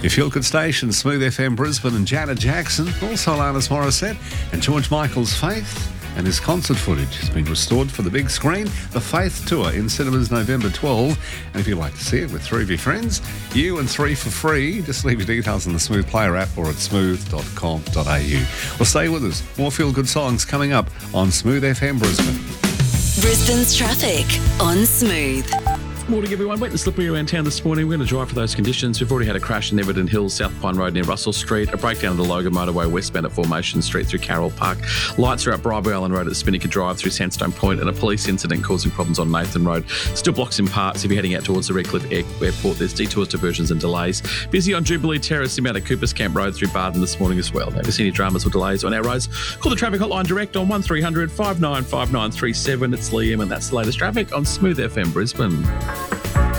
Your Feel Good station, Smooth FM Brisbane and Janet Jackson, also Alanis Morissette and George Michael's Faith. And his concert footage has been restored for the big screen. The Faith Tour in cinemas November 12. And if you'd like to see it with three of your friends, you and three for free, just leave your details in the Smooth Player app or at smooth.com.au. Well, stay with us. More Feel Good songs coming up on Smooth FM Brisbane. Brisbane's traffic on Smooth. Morning, everyone. Wet and slippery around town this morning. We're going to drive for those conditions. We've already had a crash in Everton Hills, South Pine Road near Russell Street, a breakdown of the Logan Motorway westbound at Formation Street through Carroll Park. Lights are up Bribie Island Road at Spinnaker Drive through Sandstone Point, and a police incident causing problems on Nathan Road. Still blocks in parts if you're heading out towards the Redcliffe Airport. There's detours, diversions and delays. Busy on Jubilee Terrace, inbound at Coopers Camp Road through Barden this morning as well. Now, if you see any dramas or delays on our roads, call the traffic hotline direct on 1300 595937. It's Liam, and that's the latest traffic on Smooth FM Brisbane.